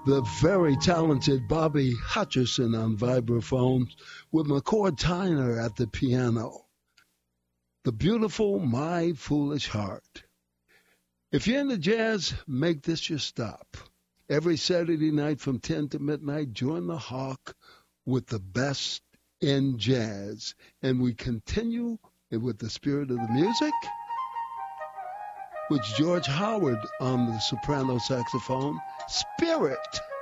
the very talented Bobby Hutcherson on vibraphone with McCord Tyner at the piano. The beautiful My Foolish Heart. If you're into jazz, make this your stop. Every Saturday night from 10 to midnight, join the Hawk with the best in jazz. And we continue with the spirit of the music, with George Howard on the soprano saxophone. Spirit.